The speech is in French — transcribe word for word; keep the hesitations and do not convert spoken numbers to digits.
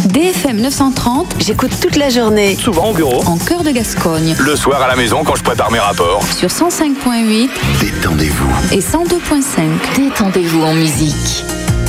D F M neuf cent trente, j'écoute toute la journée. Souvent au bureau. En cœur de Gascogne. Le soir à la maison quand je prépare mes rapports. Sur cent cinq virgule huit. Détendez-vous. Et cent deux virgule cinq. Détendez-vous en musique.